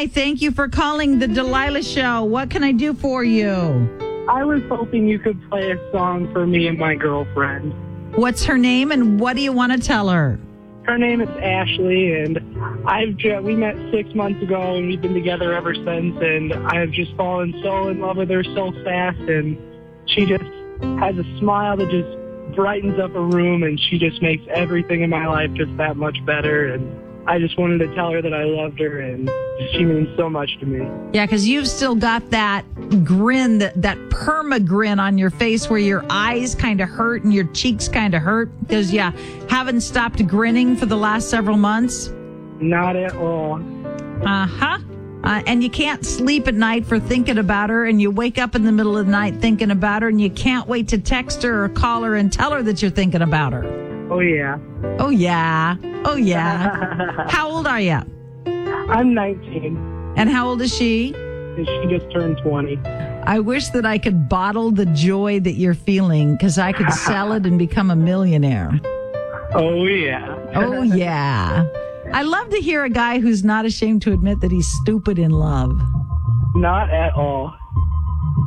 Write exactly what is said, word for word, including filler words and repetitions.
Hi, thank you for calling the Delilah Show. What can I do for you? I was hoping you could play a song for me and my girlfriend. What's her name and what do you want to tell her? Her name is Ashley, and I've just, we met six months ago, and we've been together ever since, and I've just fallen so in love with her so fast, and she just has a smile that just brightens up a room, and she just makes everything in my life just that much better, and I just wanted to tell her that I loved her, and she means so much to me. Yeah, because you've still got that grin, that, that perma grin on your face where your eyes kind of hurt and your cheeks kind of hurt because you haven't stopped grinning for the last several months. Not at all. Uh-huh. Uh, and you can't sleep at night for thinking about her, and you wake up in the middle of the night thinking about her, and you can't wait to text her or call her and tell her that you're thinking about her. Oh, yeah. Oh, yeah. Oh, yeah. How old are you? I'm nineteen. And how old is she? And she just turned twenty. I wish that I could bottle the joy that you're feeling because I could sell it and become a millionaire. Oh, yeah. Oh, yeah. I love to hear a guy who's not ashamed to admit that he's stupid in love. Not at all.